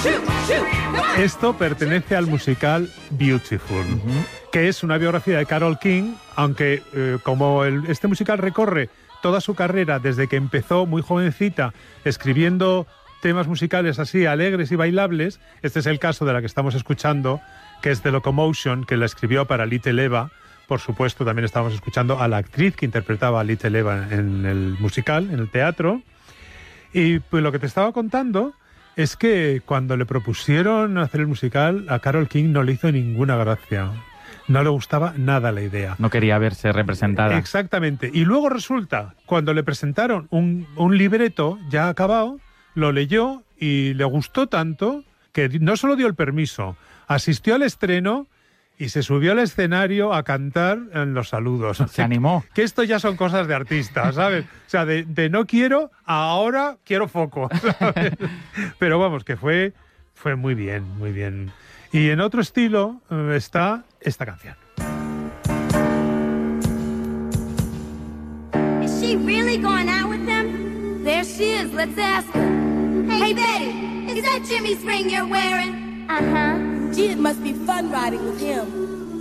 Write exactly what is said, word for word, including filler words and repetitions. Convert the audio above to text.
Esto pertenece al musical Beautiful, uh-huh. que es una biografía de Carole King, aunque eh, como el, este musical recorre toda su carrera desde que empezó muy jovencita escribiendo temas musicales así alegres y bailables. Este es el caso de la que estamos escuchando, que es The Locomotion, que la escribió para Little Eva. Por supuesto, también estamos escuchando a la actriz que interpretaba a Little Eva en el musical, en el teatro. Y pues lo que te estaba contando es que cuando le propusieron hacer el musical, a Carole King no le hizo ninguna gracia. No le gustaba nada la idea. No quería verse representada. Exactamente. Y luego resulta, cuando le presentaron un, un libreto ya acabado, lo leyó y le gustó tanto que no solo dio el permiso, asistió al estreno y se subió al escenario a cantar en los saludos. Se animó. Que esto ya son cosas de artistas, ¿sabes? O sea, de, de no quiero, a ahora quiero foco, ¿sabes? Pero vamos, que fue, fue muy bien, muy bien. Y en otro estilo eh, está esta canción. Is she really going out with him? There she is, let's ask her. Hey, Betty, is that Jimmy Spring you're wearing? Uh-huh. Gee, it must be fun riding with him.